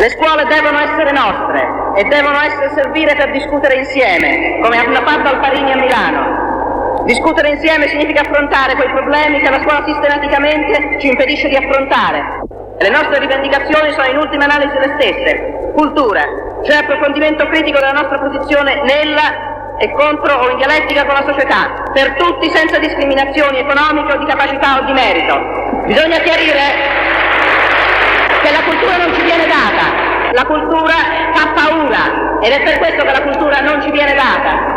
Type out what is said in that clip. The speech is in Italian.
Le scuole devono essere nostre e devono servire per discutere insieme, come hanno fatto al Parini a Milano. Discutere insieme significa affrontare quei problemi che la scuola sistematicamente ci impedisce di affrontare. Le nostre rivendicazioni sono in ultima analisi le stesse: cultura, cioè approfondimento critico della nostra posizione nella e contro o in dialettica con la società, per tutti senza discriminazioni economiche o di capacità o di merito. Bisogna chiarire che la cultura non ci viene data, la cultura fa paura ed è per questo che la cultura non ci viene data.